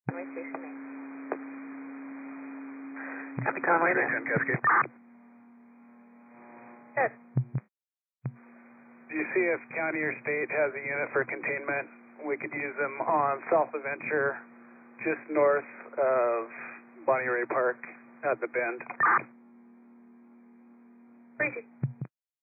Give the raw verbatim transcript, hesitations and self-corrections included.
Station eight. Copy, Conway. Station Cascade. Good. Do you see if county or state has a unit for containment? We could use them on south of Venture, just north of Bonnie Ray Park at the bend.